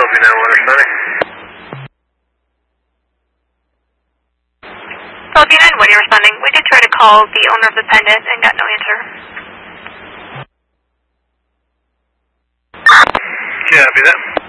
LB91 responding. LB91, you're responding. We did try to call the owner of the pendant and got no answer. Copy that.